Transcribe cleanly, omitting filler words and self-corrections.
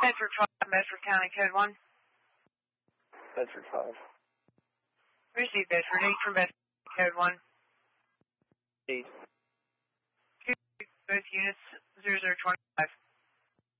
Bedford 5, Bedford County, code 1. Bedford 5. Receive Bedford 8 from Bedford, code 1. 8. Both units, 0025.